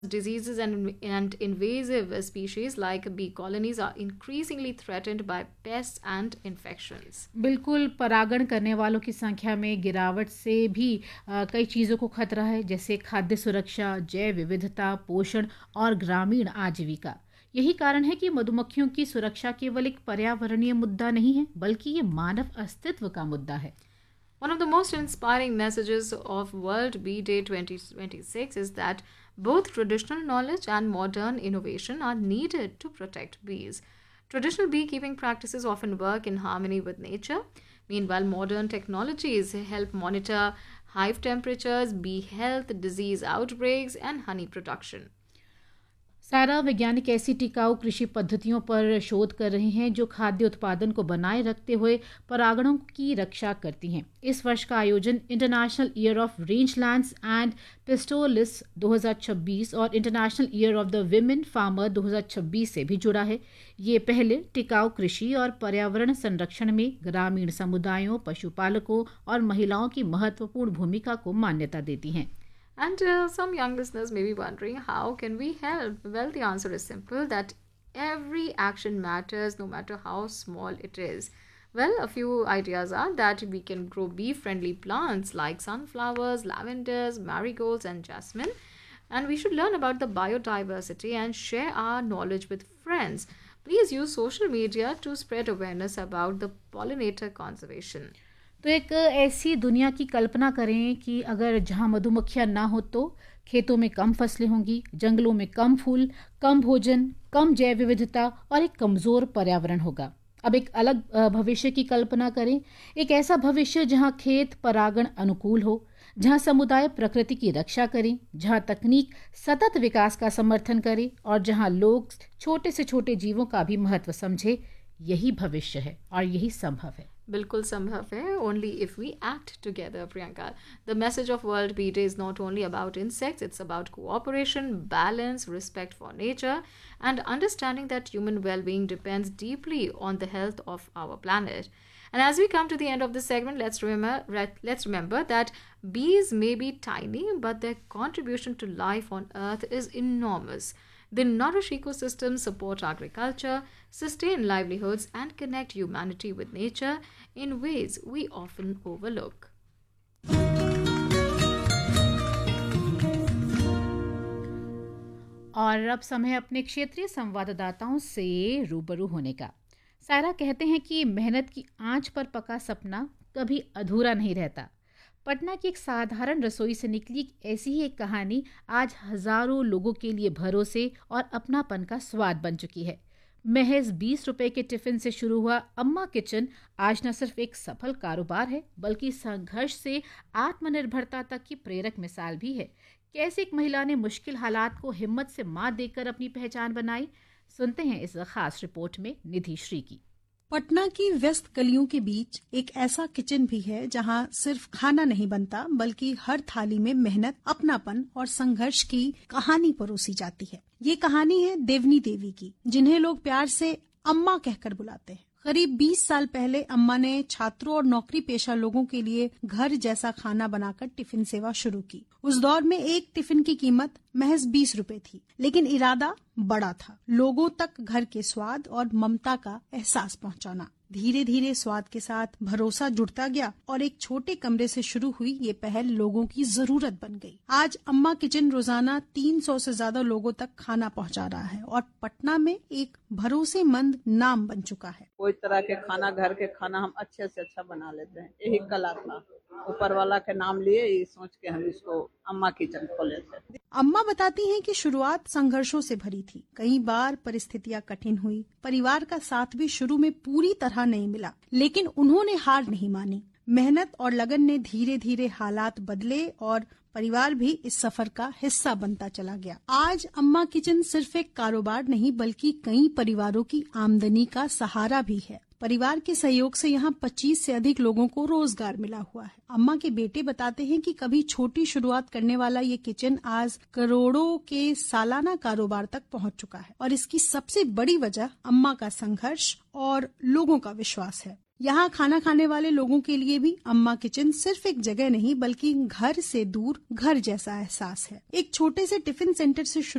diseases and invasive species like bee colonies are increasingly threatened by pests and infections. बिल्कुल, परागण करने वालों की संख्या में गिरावट से भी कई चीज़ों को खतरा है, जैसे खाद्य सुरक्षा, जैव विविधता, पोषण और ग्रामीण आजीविका। यही कारण है कि मधुमक्खियों की सुरक्षा केवल एक पर्यावरणीय मुद्दा नहीं है, बल्कि ये मानव अस्तित्व का मुद्दा है। One of the most inspiring messages of World Bee Day 2026 is that both traditional knowledge and modern innovation are needed to protect bees. Traditional beekeeping practices often work in harmony with nature. Meanwhile, modern technologies help monitor hive temperatures, bee health, disease outbreaks, and honey production. सारा वैज्ञानिक ऐसी टिकाऊ कृषि पद्धतियों पर शोध कर रहे हैं जो खाद्य उत्पादन को बनाए रखते हुए परागणों की रक्षा करती हैं। इस वर्ष का आयोजन international year of रेंजलैंड्स and pastoralist 2026 और international year of the women farmer 2026 से भी जुड़ा है। ये पहले टिकाऊ कृषि और पर्यावरण संरक्षण में ग्रामीण समुदायों, पशुपालकों और महिलाओं की महत्वपूर्ण भूमिका को मान्यता देती हैं। And some young listeners may be wondering, how can we help? Well, the answer is simple, that every action matters, no matter how small it is. Well, a few ideas are that we can grow bee-friendly plants like sunflowers, lavenders, marigolds, and jasmine. And we should learn about the biodiversity and share our knowledge with friends. Please use social media to spread awareness about the pollinator conservation. तो एक ऐसी दुनिया की कल्पना करें कि अगर जहां मधुमक्खियां ना हो तो खेतों में कम फसलें होंगी, जंगलों में कम फूल, कम भोजन, कम जैव विविधता और एक कमजोर पर्यावरण होगा। अब एक अलग भविष्य की कल्पना करें, एक ऐसा भविष्य जहां खेत परागण अनुकूल हो, जहां समुदाय प्रकृति की रक्षा करें, जहां तकनीक सतत विकास का समर्थन करे और जहां लोग छोटे से छोटे जीवों का भी महत्व समझे। यही भविष्य है और यही संभव है। बिल्कुल संभव है, only if we act together, Priyanka. The message of World Bee Day is not only about insects, it's about cooperation, balance, respect for nature, and understanding that human well-being depends deeply on the health of our planet. And as we come to the end of this segment, let's remember that bees may be tiny, but their contribution to life on Earth is enormous. They nourish ecosystems, support agriculture, sustain livelihoods, and connect humanity with nature in ways we often overlook. और अब समय अपने क्षेत्रीय संवाददाताओं से रूबरू होने का। सायरा कहते हैं कि मेहनत की आंच पर पका सपना कभी अधूरा नहीं रहता। पटना की एक साधारण रसोई से निकली ऐसी ही एक कहानी आज हजारों लोगों के लिए भरोसे और अपनापन का स्वाद बन चुकी है। महज 20 रुपए के टिफिन से शुरू हुआ अम्मा किचन आज न सिर्फ एक सफल कारोबार है, बल्कि संघर्ष से आत्मनिर्भरता तक की प्रेरक मिसाल भी है। कैसे एक महिला ने मुश्किल हालात को हिम्मत से मात देकर अपनी पहचान बनाई, सुनते हैं इस खास रिपोर्ट में निधि श्री की। पटना की व्यस्त गलियों के बीच एक ऐसा किचन भी है जहां सिर्फ खाना नहीं बनता, बल्कि हर थाली में मेहनत, अपनापन और संघर्ष की कहानी परोसी जाती है। ये कहानी है देवनी देवी की, जिन्हें लोग प्यार से अम्मा कहकर बुलाते हैं। करीब 20 साल पहले अम्मा ने छात्रों और नौकरी पेशा लोगों के लिए घर जैसा खाना बनाकर टिफिन सेवा शुरू की। उस दौर में एक टिफिन की कीमत महज 20 रुपए थी, लेकिन इरादा बड़ा था, लोगों तक घर के स्वाद और ममता का एहसास पहुंचाना। धीरे धीरे स्वाद के साथ भरोसा जुड़ता गया और एक छोटे कमरे से शुरू हुई ये पहल लोगों की जरूरत बन गई। आज अम्मा किचन रोजाना 300 से ज्यादा लोगों तक खाना पहुंचा रहा है और पटना में एक भरोसेमंद नाम बन चुका है। कोई तरह के खाना, घर के खाना हम अच्छे से अच्छा बना लेते हैं, यही कला था। ऊपर वाला के नाम लिए ये सोच के हम इसको अम्मा किचन खोले थे। अम्मा बताती हैं कि शुरुआत संघर्षों से भरी थी। कई बार परिस्थितियां कठिन हुई, परिवार का साथ भी शुरू में पूरी तरह नहीं मिला, लेकिन उन्होंने हार नहीं मानी। मेहनत और लगन ने धीरे धीरे हालात बदले और परिवार भी इस सफर का हिस्सा बनता चला गया। आज अम्मा किचन सिर्फ एक कारोबार नहीं, बल्कि कई परिवारों की आमदनी का सहारा भी है। परिवार के सहयोग से यहाँ 25 से अधिक लोगों को रोजगार मिला हुआ है। अम्मा के बेटे बताते हैं कि कभी छोटी शुरुआत करने वाला ये किचन आज करोड़ों के सालाना कारोबार तक पहुँच चुका है और इसकी सबसे बड़ी वजह अम्मा का संघर्ष और लोगों का विश्वास है। यहाँ खाना खाने वाले लोगों के लिए भी अम्मा किचन सिर्फ एक जगह नहीं बल्कि घर से दूर घर जैसा एहसास है। एक छोटे से टिफिन सेंटर से